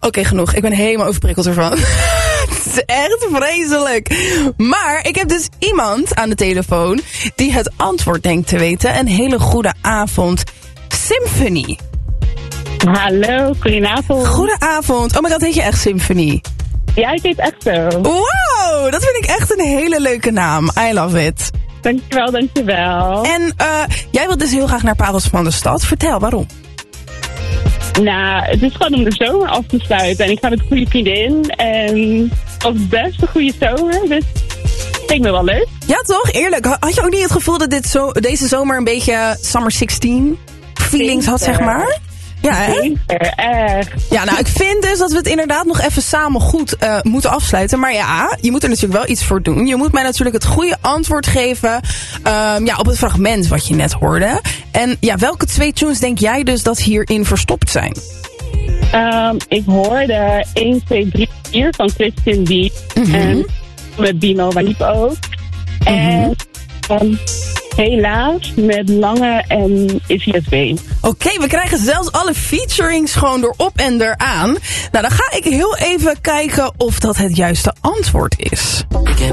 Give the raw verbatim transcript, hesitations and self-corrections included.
Oké, okay, genoeg. Ik ben helemaal overprikkeld ervan. Het is echt vreselijk. Maar ik heb dus iemand aan de telefoon die het antwoord denkt te weten. Een hele goede avond. Symphony. Hallo, goedenavond. Goedenavond. Oh my god, heet je echt Symphony? Ja, ik heet echt zo. Wow, dat vind ik echt een hele leuke naam. I love it. Dankjewel, dankjewel. En uh, jij wilt dus heel graag naar Parels van de Stad. Vertel, waarom? Nou, het is gewoon om de zomer af te sluiten. En ik ga met een goede vriendin. En het was best een goede zomer. Dus het leek me wel leuk. Ja, toch? Eerlijk. Had je ook niet het gevoel dat dit zo, deze zomer een beetje Summer zestien feelings had, zeg maar? Ja, hè? Zeker, echt. Ja, nou, ik vind dus dat we het inderdaad nog even samen goed uh, moeten afsluiten. Maar ja, je moet er natuurlijk wel iets voor doen. Je moet mij natuurlijk het goede antwoord geven um, ja, op het fragment wat je net hoorde. En ja, welke twee tunes denk jij dus dat hierin verstopt zijn? Um, ik hoorde één, twee, drie, vier van Christian D. Mm-hmm. En met Bino Wanniep ook. Mm-hmm. En um, helaas met Lange en Izzy S B. Oké, okay, we krijgen zelfs alle featurings gewoon erop en eraan. Nou, dan ga ik heel even kijken of dat het juiste antwoord is.